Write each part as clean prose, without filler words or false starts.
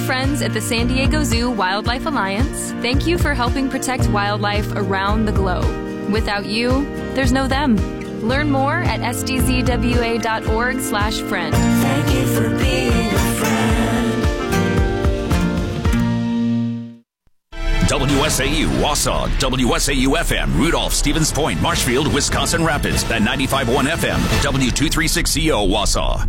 Friends at the San Diego Zoo Wildlife Alliance, thank you for helping protect wildlife around the globe. Without you, there's no them. Learn more at sdzwa.org/friend. Thank you for being a friend. WSAU Wausau, WSAU FM, Rudolph, Stevens Point, Marshfield, Wisconsin Rapids, and 95.1 FM, W236CO Wausau.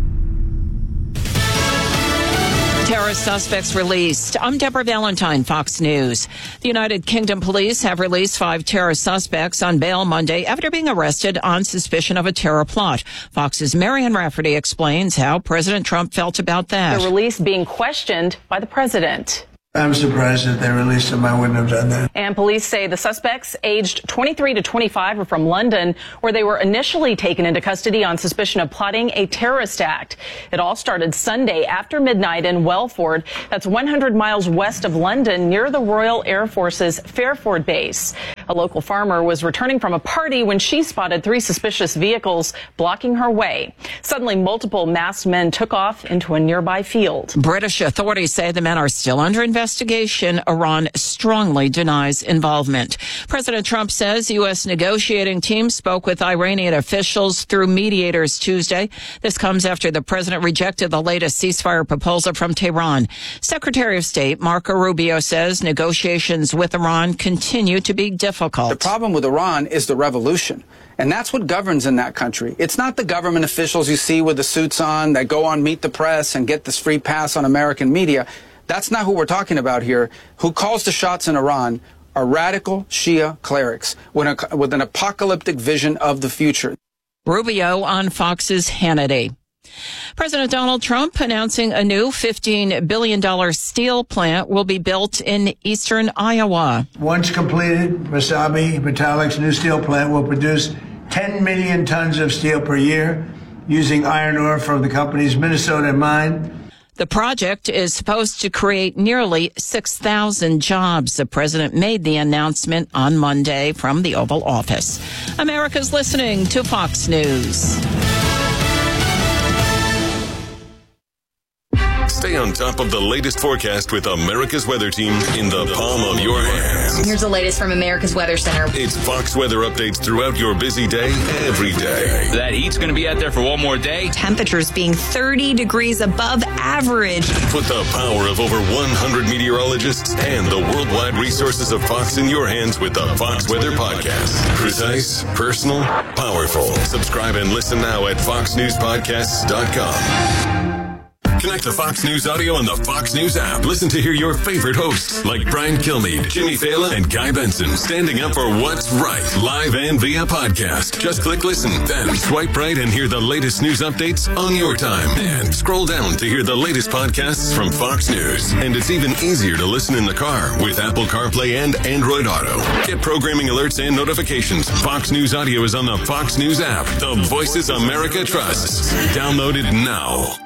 Terrorist suspects released. I'm Deborah Valentine, Fox News. The United Kingdom police have released 5 terrorist suspects on bail Monday after being arrested on suspicion of a terror plot. Fox's Marian Rafferty explains how President Trump felt about that. The release being questioned by the president. I'm surprised that they released him. I wouldn't have done that. And police say the suspects, aged 23 to 25, are from London, where they were initially taken into custody on suspicion of plotting a terrorist act. It all started Sunday after midnight in Welford. That's 100 miles west of London, near the Royal Air Force's Fairford base. A local farmer was returning from a party when she spotted 3 suspicious vehicles blocking her way. Suddenly, multiple masked men took off into a nearby field. British authorities say the men are still under investigation. Iran strongly denies involvement. President Trump says U.S. negotiating team spoke with Iranian officials through mediators Tuesday. This comes after the president rejected the latest ceasefire proposal from Tehran. Secretary of State Marco Rubio says negotiations with Iran continue to be difficult. The problem with Iran is the revolution. And that's what governs in that country. It's not the government officials you see with the suits on that go on Meet the Press and get this free pass on American media. That's not who we're talking about here. Who calls the shots in Iran are radical Shia clerics with an apocalyptic vision of the future. Rubio on Fox's Hannity. President Donald Trump announcing a new $15 billion steel plant will be built in eastern Iowa. Once completed, Wasabi Metallic's new steel plant will produce 10 million tons of steel per year using iron ore from the company's Minnesota mine. The project is supposed to create nearly 6,000 jobs. The president made the announcement on Monday from the Oval Office. America's listening to Fox News. Stay on top of the latest forecast with America's Weather Team in the palm of your hand. Here's the latest from America's Weather Center. It's Fox weather updates throughout your busy day, every day. That heat's going to be out there for one more day. Temperatures being 30 degrees above average. Put the power of over 100 meteorologists and the worldwide resources of Fox in your hands with the Fox Weather Podcast. Precise, personal, powerful. Subscribe and listen now at foxnewspodcasts.com. Connect to Fox News Audio on the Fox News app. Listen to hear your favorite hosts like Brian Kilmeade, Jimmy Fallon, and Guy Benson standing up for what's right, live and via podcast. Just click listen, then swipe right and hear the latest news updates on your time. And scroll down to hear the latest podcasts from Fox News. And it's even easier to listen in the car with Apple CarPlay and Android Auto. Get programming alerts and notifications. Fox News Audio is on the Fox News app. The voices America trusts. Download it now.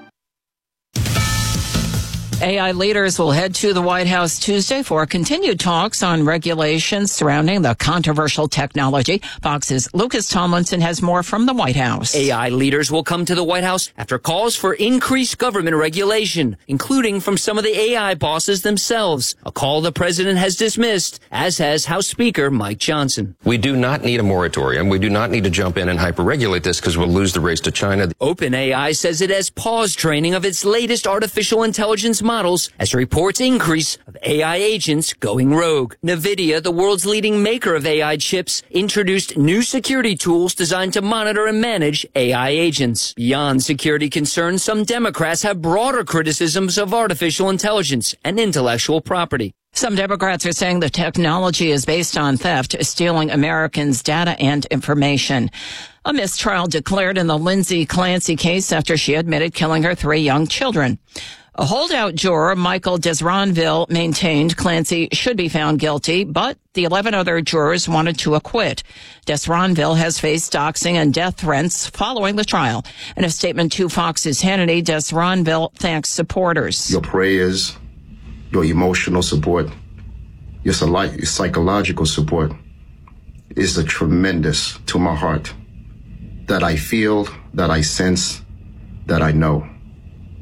AI leaders will head to the White House Tuesday for continued talks on regulations surrounding the controversial technology. Fox's Lucas Tomlinson has more from the White House. AI leaders will come to the White House after calls for increased government regulation, including from some of the AI bosses themselves, a call the president has dismissed, as has House Speaker Mike Johnson. We do not need a moratorium. We do not need to jump in and hyper-regulate this because we'll lose the race to China. OpenAI says it has paused training of its latest artificial intelligence models as reports increase of AI agents going rogue. NVIDIA, the world's leading maker of AI chips, introduced new security tools designed to monitor and manage AI agents. Beyond security concerns, some Democrats have broader criticisms of artificial intelligence and intellectual property. Some Democrats are saying the technology is based on theft, stealing Americans' data and information. A mistrial declared in the Lindsay Clancy case after she admitted killing her 3 young children. A holdout juror, Michael Desronville, maintained Clancy should be found guilty, but the 11 other jurors wanted to acquit. Desronville has faced doxing and death threats following the trial. In a statement to Fox's Hannity, Desronville thanks supporters. Your prayers, your emotional support, your psychological support is a tremendous to my heart that I feel, that I sense, that I know.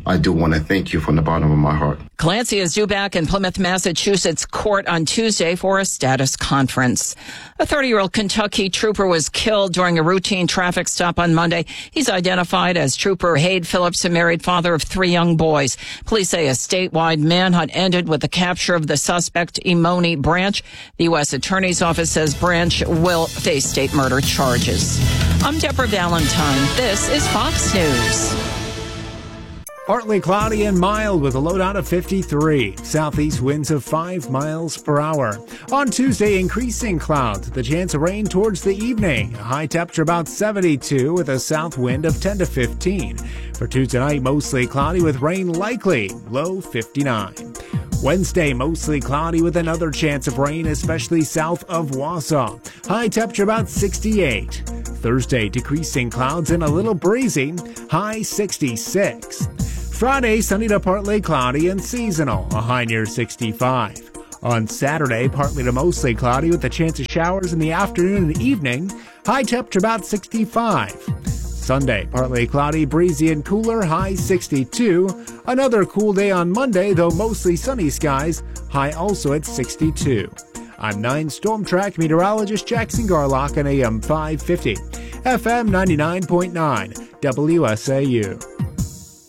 I do want to thank you from the bottom of my heart. Clancy is due back in Plymouth, Massachusetts court on Tuesday for a status conference. A 30-year-old Kentucky trooper was killed during a routine traffic stop on Monday. He's identified as Trooper Hade Phillips, a married father of 3 young boys. Police say a statewide manhunt ended with the capture of the suspect, Imoni Branch. The U.S. Attorney's Office says Branch will face state murder charges. I'm Deborah Valentine. This is Fox News. Partly cloudy and mild with a low down of 53. Southeast winds of 5 miles per hour. On Tuesday, increasing clouds. The chance of rain towards the evening. A high temperature about 72 with a south wind of 10 to 15. For Tuesday night, mostly cloudy with rain likely. Low 59. Wednesday, mostly cloudy with another chance of rain, especially south of Wausau. High temperature about 68. Thursday, decreasing clouds and a little breezy. High 66. Friday, sunny to partly cloudy and seasonal, a high near 65. On Saturday, partly to mostly cloudy with a chance of showers in the afternoon and evening, high temperature about 65. Sunday, partly cloudy, breezy and cooler, high 62. Another cool day on Monday, though mostly sunny skies, high also at 62. I'm 9 Storm Track meteorologist Jackson Garlock on AM 550, FM 99.9, WSAU.